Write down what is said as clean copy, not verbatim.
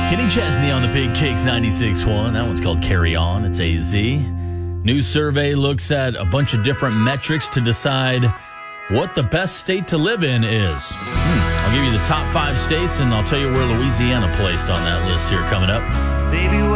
Kenny Chesney on the Big Kicks 96.1. That one's called Carry On. It's AZ. New survey looks at a bunch of different metrics to decide what the best state to live in is. I'll give you the top 5 states, and I'll tell you where Louisiana placed on that list here coming up. Baby,